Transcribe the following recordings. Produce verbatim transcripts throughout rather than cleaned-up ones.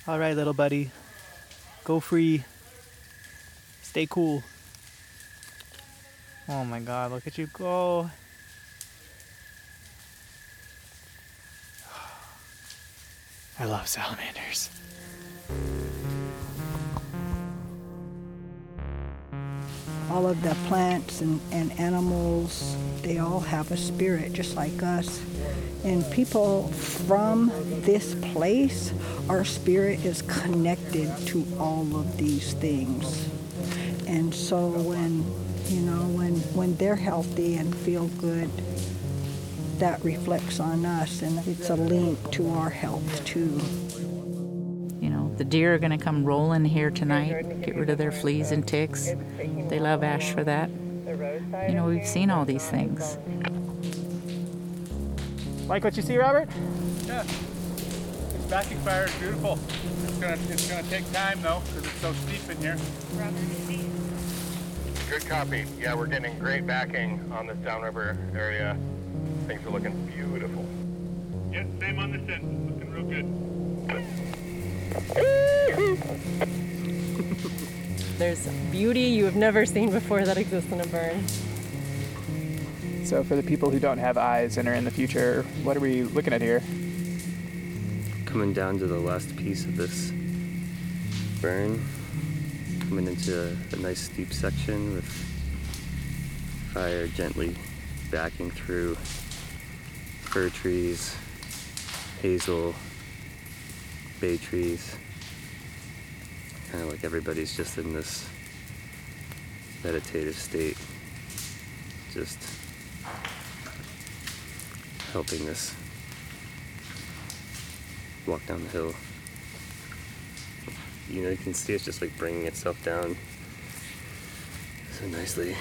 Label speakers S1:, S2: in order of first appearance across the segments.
S1: All right, little buddy. Go free. Stay cool. Oh my God, look at you go. I love salamanders.
S2: All of the plants and, and animals, they all have a spirit just like us. And people from this place, our spirit is connected to all of these things. And so when, you know, when, when they're healthy and feel good, that reflects on us, and it's a link to our health too.
S3: You know, the deer are going to come rolling here tonight, get rid of their fleas and ticks. They love ash for that. You know, we've seen all these things.
S1: Like what you see, Robert?
S4: Yeah. This backing fire is beautiful. It's gonna it's gonna take time though, because it's so steep in here.
S5: Good copy. Yeah, we're getting great backing on this downriver area. Things are looking beautiful.
S4: Yeah, same on this end. Looking real good.
S6: There's beauty you have never seen before that exists in a burn.
S1: So for the people who don't have eyes and are in the future, what are we looking at here?
S7: Coming down to the last piece of this burn, coming into a, a nice steep section with fire gently backing through fir trees, hazel, bay trees. Kind of like everybody's just in this meditative state, just helping us walk down the hill. You know, you can see it's just like bringing itself down so nicely.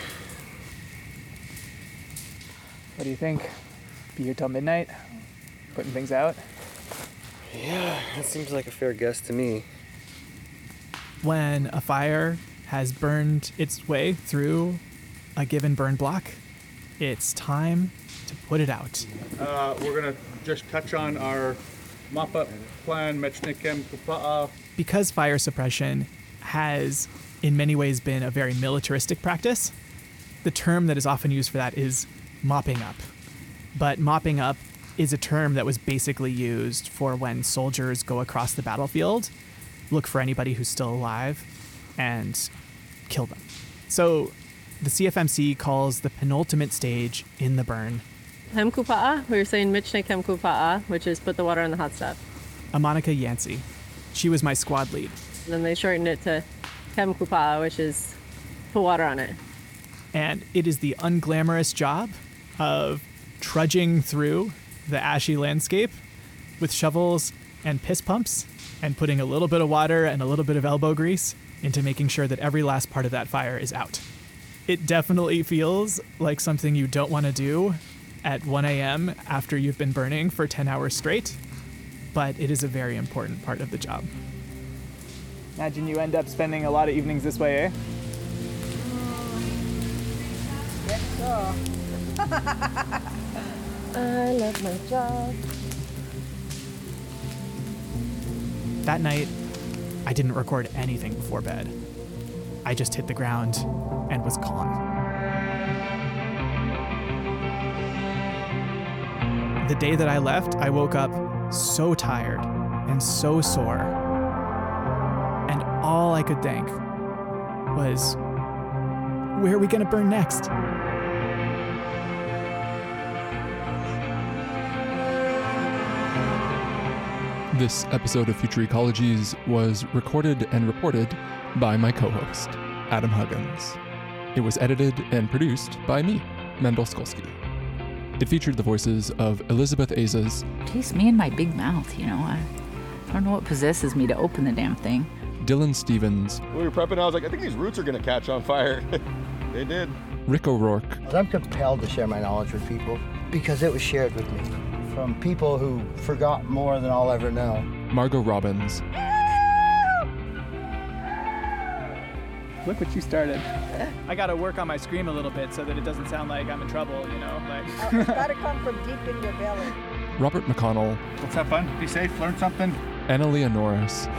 S1: What do you think? Be here till midnight? Putting things out?
S7: Yeah, that seems like a fair guess to me.
S8: When a fire has burned its way through a given burn block, it's time to put it out.
S4: Uh, we're gonna just touch on our mop-up plan, Mechnikem Kupa'a.
S8: Because fire suppression has in many ways been a very militaristic practice, the term that is often used for that is mopping up. But mopping up is a term that was basically used for when soldiers go across the battlefield, look for anybody who's still alive, and kill them. So the C F M C calls the penultimate stage in the burn
S6: Hemkupa'a, we were saying Michne Hemkupa'a, which is put the water on the hot stuff.
S8: Amonica Yancey. She was my squad lead.
S6: Then they shortened it to Hemkupa'a, which is put water on it.
S8: And it is the unglamorous job of trudging through the ashy landscape with shovels and piss pumps and putting a little bit of water and a little bit of elbow grease into making sure that every last part of that fire is out. It definitely feels like something you don't want to do at one a.m. after you've been burning for ten hours straight, but it is a very important part of the job.
S1: Imagine you end up spending a lot of evenings this way, eh?
S2: Yes, so.
S6: I love my job.
S8: That night, I didn't record anything before bed. I just hit the ground and was gone. The day that I left, I woke up so tired and so sore. And all I could think was, where are we gonna burn next?
S9: This episode of Future Ecologies was recorded and reported by my co-host, Adam Huggins. It was edited and produced by me, Mendel Skolsky. It featured the voices of Elizabeth Azas.
S3: Jeez, me and my big mouth, you know. I, I don't know what possesses me to open the damn thing.
S9: Dylan Stevens.
S5: We were prepping, I was like, I think these roots are going to catch on fire. They did.
S9: Rick O'Rourke.
S10: I'm compelled to share my knowledge with people because it was shared with me from people who forgot more than I'll ever know.
S9: Margot Robbins.
S1: Look what you started. I gotta work on my scream a little bit so that it doesn't sound like I'm in trouble, you know? Like
S2: Uh, it's gotta come from deep in your belly.
S9: Robert McConnell.
S4: Let's have fun, be safe, learn something.
S9: Analia Norris.